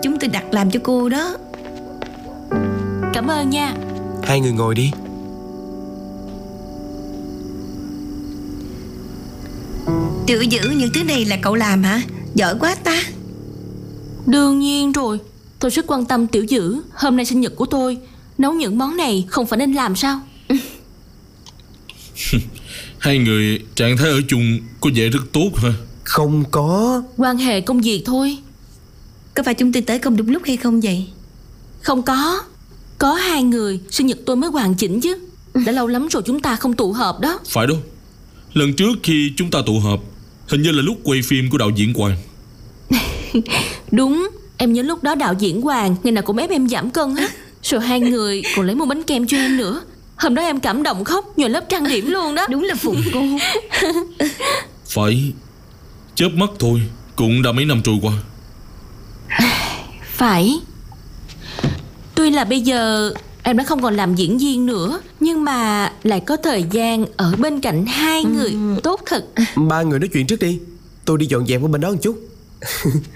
chúng tôi đặt làm cho cô đó. Cảm ơn nha. Hai người ngồi đi. Tiểu Dữ, những thứ này là cậu làm hả? Giỏi quá ta. Đương nhiên rồi. Tôi rất quan tâm Tiểu Dữ. Hôm nay sinh nhật của tôi, nấu những món này không phải nên làm sao? Hai người trạng thái ở chung có vẻ rất tốt ha. Không có. Quan hệ công việc thôi. Có phải chúng tôi tới không đúng lúc hay không vậy? Không có. Có hai người sinh nhật tôi mới hoàn chỉnh chứ. Đã lâu lắm rồi chúng ta không tụ họp đó. Phải đâu. Lần trước khi chúng ta tụ họp hình như là lúc quay phim của đạo diễn Hoàng. Đúng. Em nhớ lúc đó đạo diễn Hoàng ngày nào cũng ép em giảm cân hết. Rồi hai người còn lấy một bánh kem cho em nữa. Hôm đó em cảm động khóc nhờ lớp trang điểm luôn đó. Đúng là phụ cô. Phải. Chớp mắt thôi cũng đã mấy năm trôi qua. Phải. Tuy là bây giờ em đã không còn làm diễn viên nữa, nhưng mà lại có thời gian ở bên cạnh hai người. Tốt thật. Ba người nói chuyện trước đi. Tôi đi dọn dẹp ở bên đó một chút.